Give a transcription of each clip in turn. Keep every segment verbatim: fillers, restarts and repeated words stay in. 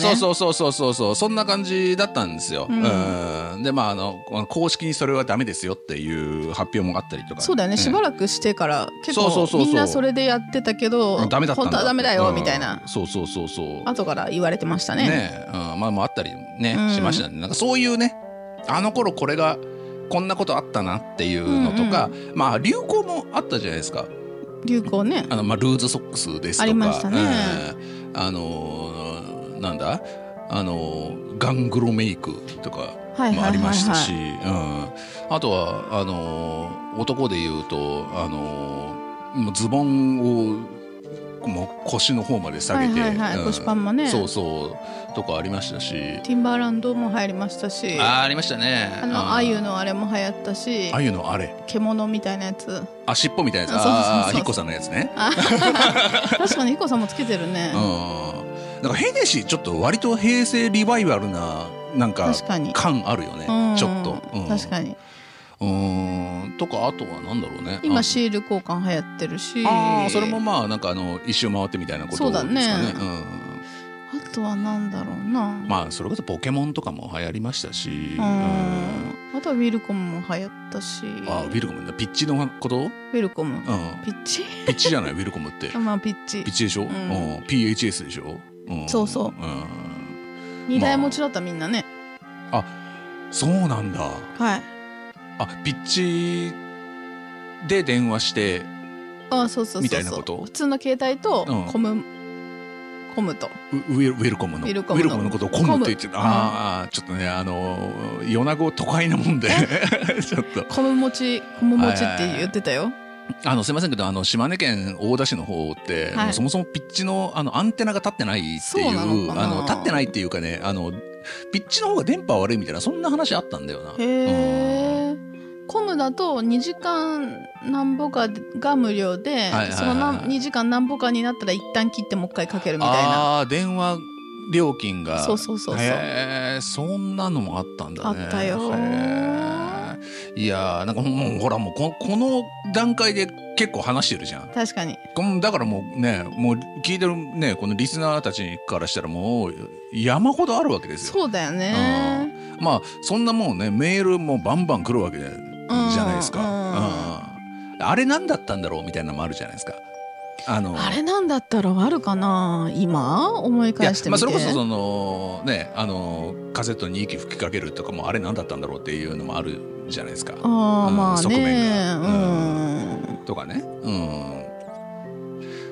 そうそうそうそうそうそうそんな感じだったんですよ、うんうん、でまああの公式にそれはダメですよっていう発表もあったりとかそうだよね、うん、しばらくしてから結構みんなそれでやってたけどダメだったんだ本当はダメだよみたいな、 うん、そうそうそうそう後から言われてましたねね、うん、まあまああったりね、うん、しましたね。なんかそういうねあの頃これがこんなことあったなっていうのとか、うんうん、まあ流行もあったじゃないですか。 流行ねあの、まあ、ルーズソックスですとかありましたね、 うん、あのー、なんだあのー、ガングロメイクとかもありましたし、あとはあのー、男で言うとあのー、ズボンをもう腰の方まで下げて、 はいはいはい、うん、腰パンもねそうそうとかありましたし、 ティンバーランドも流行りましたし、 あありましたね、 あのあゆのあれも流行ったし、 あゆのあれ獣みたいなやつ、 あ尻尾みたいなやつ、ああひっこさんのやつね確かにひっこさんもつけてるね、 うん、なんかヘネシーちょっと割と平成リバイバルななんか感あるよね、ちょっと、 うん、確かにうーんとかあとはなんだろうね、 今シール交換流行ってるし、 ああそれもまあなんかあの一周回ってみたいなことですかね。 そうだね、 うん、 あとはなんだろうな、 まあそれこそポケモンとかも流行りましたし、うん、 あとはウィルコムも流行ったし、 あウィルコムピッチのこと、ウィルコム、うん、ピッチピッチじゃないウィルコムってまあピッチピッチでしょ、うん、ピーエイチエス でしょ、うん、 そうそう、うん、にだい持ちだったみんなね、 まあ、あそうなんだ、 はい、 あピッチで電話してあそうそうそうそうみたいなこと、 普通の携帯とコム、うん、コムとウィル、ウィルコムのウィルコム の, コムのことをコムって言ってた、ああ、うん、ちょっとねあの米子都会なもんでちょっとコム持ちコム持ちって言ってたよ。 あのすいませんけどあの島根県大田市の方って、はい、そもそもピッチのあのアンテナが立ってないっていう、あの立ってないっていうかね、あのピッチの方が電波悪いみたいなそんな話あったんだよな。 へー、コムだとにじかんなんぼかが無料で、はいはいはいはい、そのにじかんなんぼかになったら一旦切ってもう一回かけるみたいな。 あー電話料金が、 そうそうそうそう、 へーそんなのもあったんだね。 あったよ。 いやーなんかもうほらもう こ, この段階で結構話してるじゃん。 確かに。 だからもうねもう聞いてるねこのリスナーたちからしたらもう山ほどあるわけですよ。 そうだよね、 うん、まあそんなもんねメールもバンバン来るわけじゃないですか、うんうん、あれ何だったんだろうみたいなのもあるじゃないですか。あのあれなんだったらあるかな今思い返してみて。 まあ、それこそそのねあのカセットに息吹きかけるとかもあれなんだったんだろうっていうのもあるじゃないですか。 あ、うん、まあね、 側面が、 うん、 とかね、うん、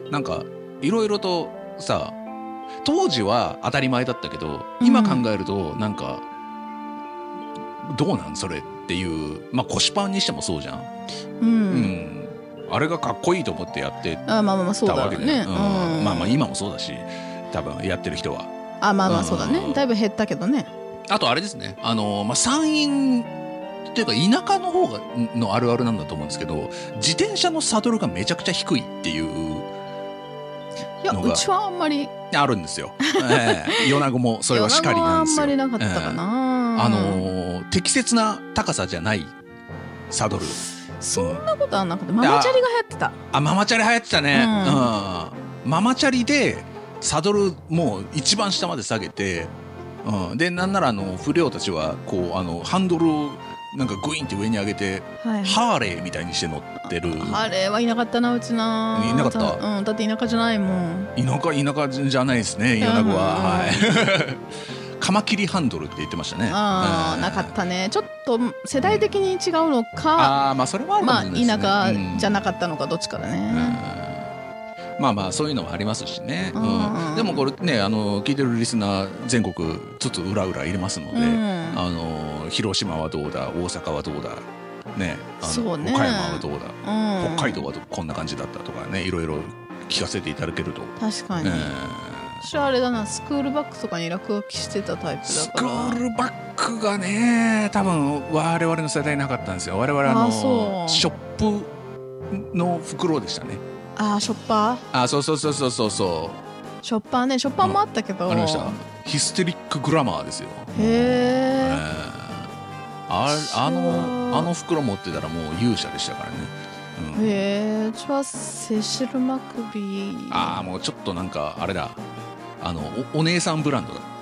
なんかいろいろとさ当時は当たり前だったけど今考えるとなんか、うん、どうなんそれっていうまあ腰パンにしてもそうじゃん、 うん、 うんあれがかっこいいと思ってやってたわけで、ね、うん、まあまあ今もそうだし多分やってる人はあまあまあそうだね、うん、だいぶ減ったけどね。 あとあれですねあの、まあ、山陰っていうか田舎の方がのあるあるなんだと思うんですけど自転車のサドルがめちゃくちゃ低いっていういやうちはあんまりあるんですよ、えー、米子もそれはしかりなんですよ。 米子はあんまりなかったかな、 えー、あのー、適切な高さじゃないサドルそんなことはなくて、うん、ママチャリが流行ってた。 あママチャリ流行ってたね、うんうん、ママチャリでサドルもう一番下まで下げて、うん、でなんならあの不良たちはこうあのハンドルをなんかグインって上に上げて、はい、ハーレーみたいにして乗ってる。 ハーレーはいなかったなうちな。 いなかった、 うん、だって田舎じゃないもん。 田舎田舎じゃないですね米子は、うん、はいカマキリハンドルって言ってましたね。 あ、うん、なかったね。ちょっと世代的に違うのか、 うん、あまあそれはあるかもしれないですね、 まあ、田舎じゃなかったのかどっちかだね、 うん、まあまあそういうのはありますしね、うんうん、でもこれねあの聞いてるリスナー全国つつ裏裏入れますので、うん、あの広島はどうだ大阪はどうだね、あのそうね岡山はどうだ、うん、北海道はこんな感じだったとかねいろいろ聞かせていただけると。 確かに、えー私はあれだなスクールバッグとかに落書きしてたタイプだから。 スクールバッグがね多分我々の世代なかったんですよ。我々あのあショップの袋でしたね。 あショッパーあそうそうそうそうそうそうショッパーねショッパーもあったけど、 うん、ありましたヒステリックグラマーですよ。 へえ、 あ, あのあの袋持ってたらもう勇者でしたからね。 うん、へえうちはセシル・マクビー。 ああもうちょっとなんかあれだあの お, お姉さんブランドだ